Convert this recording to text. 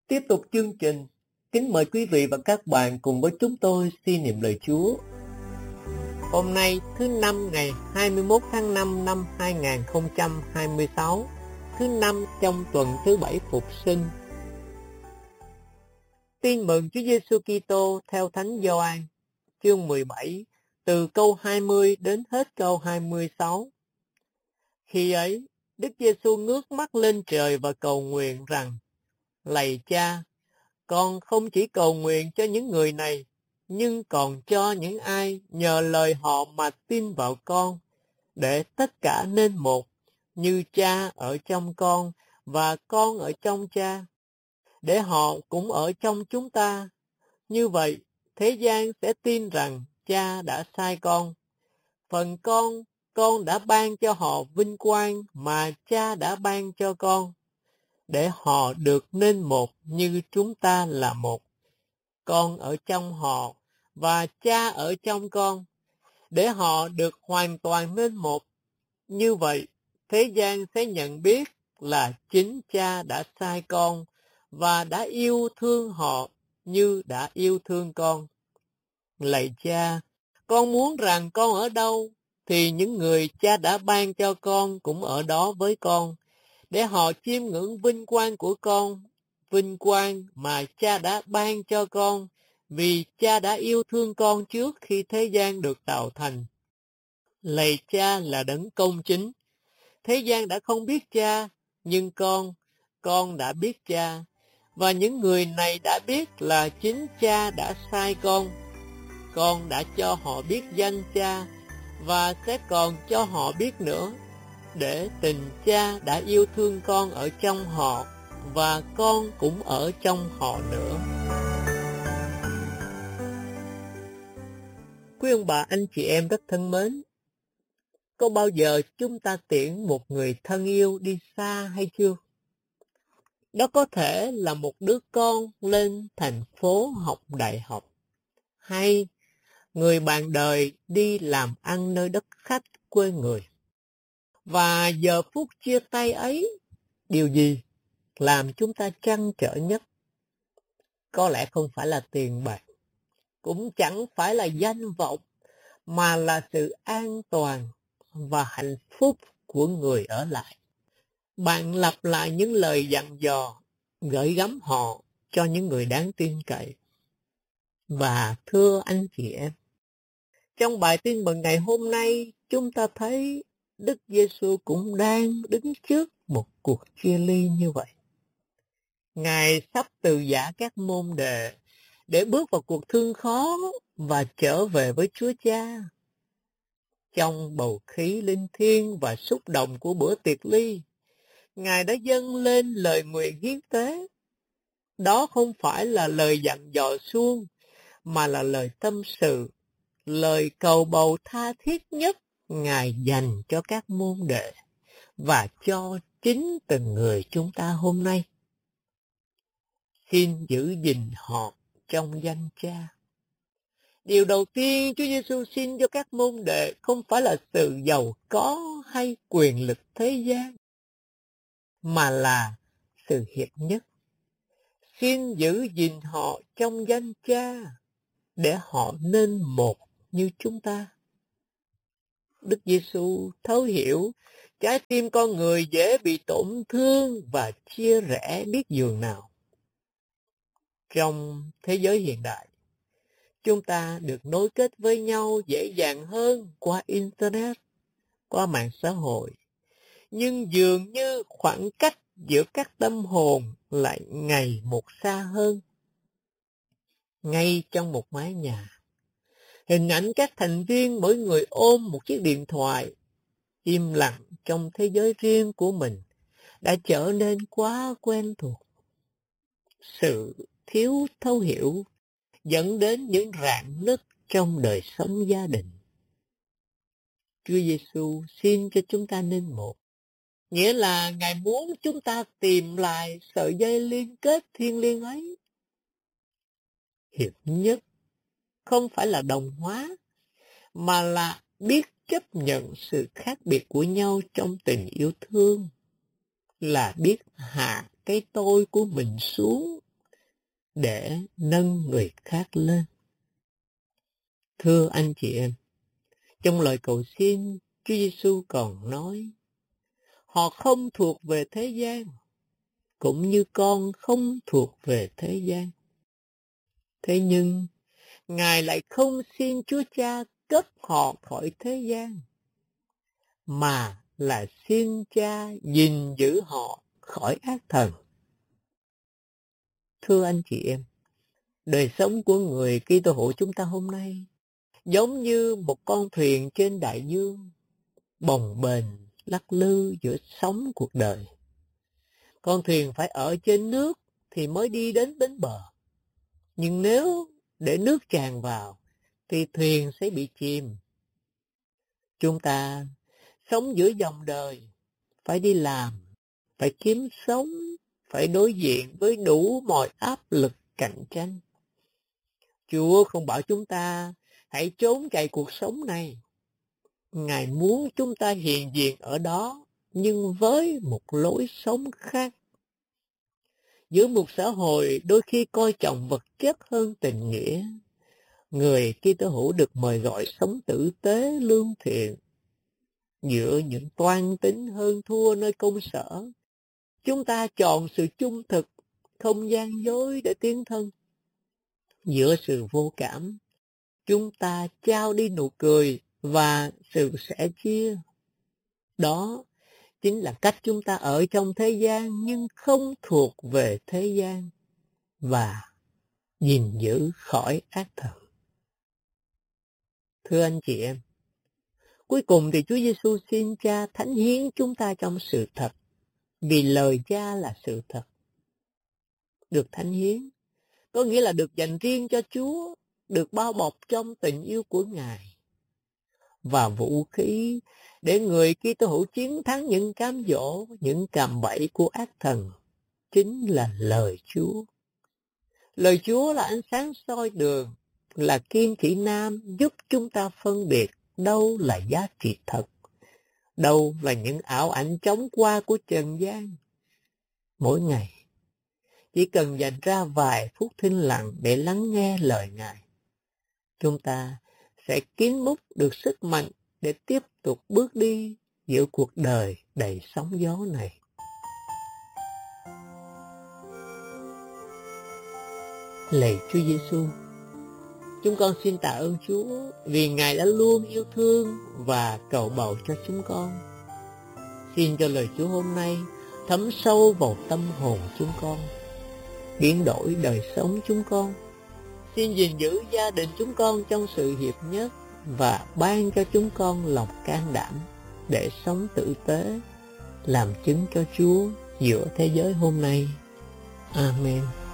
Tiếp tục chương trình, kính mời quý vị và các bạn cùng với chúng tôi suy niệm lời Chúa. Hôm nay thứ Năm ngày 21 tháng 5 năm 2026, thứ Năm trong tuần thứ 7 Phục sinh. Tin mừng Chúa Giêsu Kitô theo Thánh Gioan, chương 17, từ câu 20 đến hết câu 26. Khi ấy, Đức Giêsu ngước mắt lên trời và cầu nguyện rằng: Lạy Cha, con không chỉ cầu nguyện cho những người này, nhưng còn cho những ai nhờ lời họ mà tin vào con, để tất cả nên một, như Cha ở trong con và con ở trong Cha, để họ cũng ở trong chúng ta. Như vậy, thế gian sẽ tin rằng Cha đã sai con. Phần con đã ban cho họ vinh quang mà Cha đã ban cho con, để họ được nên một như chúng ta là một. Con ở trong họ và Cha ở trong con, để họ được hoàn toàn nên một. Như vậy, thế gian sẽ nhận biết là chính Cha đã sai con và đã yêu thương họ như đã yêu thương con. Lạy Cha, con muốn rằng con ở đâu thì những người Cha đã ban cho con cũng ở đó với con, để họ chiêm ngưỡng vinh quang của con, vinh quang mà Cha đã ban cho con, vì Cha đã yêu thương con trước khi thế gian được tạo thành. Lạy Cha là đấng công chính. Thế gian đã không biết Cha, nhưng con đã biết Cha, và những người này đã biết là chính Cha đã sai con. Con đã cho họ biết danh Cha, và sẽ còn cho họ biết nữa, để tình Cha đã yêu thương con ở trong họ, và con cũng ở trong họ nữa. Quý ông bà, anh chị em rất thân mến, có bao giờ chúng ta tiễn một người thân yêu đi xa hay chưa? Đó có thể là một đứa con lên thành phố học đại học, hay người bạn đời đi làm ăn nơi đất khách quê người. Và giờ phút chia tay ấy, điều gì làm chúng ta trăn trở nhất? Có lẽ không phải là tiền bạc, cũng chẳng phải là danh vọng, mà là sự an toàn và hạnh phúc của người ở lại. Bạn lặp lại những lời dặn dò, gửi gắm họ cho những người đáng tin cậy. Và thưa anh chị em, trong bài tin mừng ngày hôm nay, chúng ta thấy Đức Giêsu cũng đang đứng trước một cuộc chia ly như vậy. Ngài sắp từ giã các môn đệ để bước vào cuộc thương khó và trở về với Chúa Cha. Trong bầu khí linh thiêng và xúc động của bữa tiệc ly, Ngài đã dâng lên lời nguyện hiến tế. Đó không phải là lời dặn dò suông, mà là lời tâm sự, lời cầu bầu tha thiết nhất Ngài dành cho các môn đệ và cho chính từng người chúng ta hôm nay. Xin giữ gìn họ trong danh Cha. Điều đầu tiên Chúa Giêsu xin cho các môn đệ không phải là sự giàu có hay quyền lực thế gian, mà là sự hiệp nhất. Xin giữ gìn họ trong danh Cha, để họ nên một như chúng ta. Đức Giêsu thấu hiểu trái tim con người dễ bị tổn thương và chia rẽ biết dường nào. Trong thế giới hiện đại, chúng ta được nối kết với nhau dễ dàng hơn qua Internet, qua mạng xã hội. Nhưng dường như khoảng cách giữa các tâm hồn lại ngày một xa hơn. Ngay trong một mái nhà, hình ảnh các thành viên mỗi người ôm một chiếc điện thoại, im lặng trong thế giới riêng của mình, đã trở nên quá quen thuộc. Sự thiếu thấu hiểu dẫn đến những rạn nứt trong đời sống gia đình. Chúa Giêsu xin cho chúng ta nên một, nghĩa là Ngài muốn chúng ta tìm lại sợi dây liên kết thiêng liêng ấy. Hiệp nhất không phải là đồng hóa, mà là biết chấp nhận sự khác biệt của nhau trong tình yêu thương, là biết hạ cái tôi của mình xuống để nâng người khác lên. Thưa anh chị em, trong lời cầu xin, Chúa Giêsu còn nói, họ không thuộc về thế gian, cũng như con không thuộc về thế gian. Thế nhưng, Ngài lại không xin Chúa Cha cấp họ khỏi thế gian, mà là xin Cha gìn giữ họ khỏi ác thần. Thưa anh chị em, đời sống của người Kitô hữu chúng ta hôm nay giống như một con thuyền trên đại dương, bồng bềnh lắc lư giữa sóng cuộc đời. Con thuyền phải ở trên nước thì mới đi đến bến bờ. Nhưng nếu để nước tràn vào thì thuyền sẽ bị chìm. Chúng ta sống giữa dòng đời, phải đi làm, phải kiếm sống, phải đối diện với đủ mọi áp lực cạnh tranh. Chúa không bảo chúng ta hãy trốn chạy cuộc sống này. Ngài muốn chúng ta hiện diện ở đó, nhưng với một lối sống khác. Giữa một xã hội đôi khi coi trọng vật chất hơn tình nghĩa, người Kitô hữu được mời gọi sống tử tế lương thiện. Giữa những toan tính hơn thua nơi công sở, chúng ta chọn sự trung thực, không gian dối để tiến thân. Giữa sự vô cảm, chúng ta trao đi nụ cười và sự sẻ chia. Đó chính là cách chúng ta ở trong thế gian nhưng không thuộc về thế gian và gìn giữ khỏi ác thần. Thưa anh chị em, cuối cùng thì Chúa Giêsu xin Cha thánh hiến chúng ta trong sự thật, vì lời Cha là sự thật. Được thánh hiến có nghĩa là được dành riêng cho Chúa, được bao bọc trong tình yêu của Ngài. Và vũ khí để người Kitô hữu chiến thắng những cám dỗ, những cạm bẫy của ác thần chính là lời Chúa. Lời Chúa là ánh sáng soi đường, là kim chỉ nam giúp chúng ta phân biệt đâu là giá trị thật, đâu là những ảo ảnh chóng qua của trần gian. Mỗi ngày, chỉ cần dành ra vài phút thinh lặng để lắng nghe lời Ngài, chúng ta sẽ kín múc được sức mạnh để tiếp tục bước đi giữa cuộc đời đầy sóng gió này. Lạy Chúa Giêsu, chúng con xin tạ ơn Chúa vì Ngài đã luôn yêu thương và cầu bầu cho chúng con. Xin cho lời Chúa hôm nay thấm sâu vào tâm hồn chúng con, biến đổi đời sống chúng con. Xin gìn giữ gia đình chúng con trong sự hiệp nhất và ban cho chúng con lòng can đảm để sống tử tế, làm chứng cho Chúa giữa thế giới hôm nay. Amen.